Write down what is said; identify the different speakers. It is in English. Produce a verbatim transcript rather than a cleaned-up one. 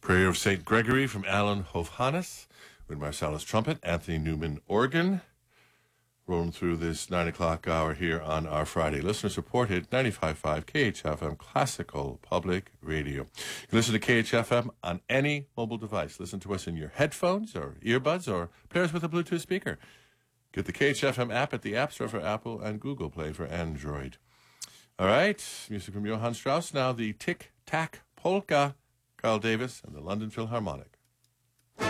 Speaker 1: Prayer of Saint Gregory from Alan Hovhannes, with Marsalis trumpet, Anthony Newman organ. Rolling through this nine o'clock hour here on our Friday. Listener-supported ninety-five point five K H F M Classical Public Radio. You can listen to K H F M on any mobile device. Listen to us in your headphones or earbuds or pair us with a Bluetooth speaker. Get the K H F M app at the App Store for Apple and Google Play for Android. All right, music from Johann Strauss. Now the Tic Tac Polka, Carl Davis and the London Philharmonic.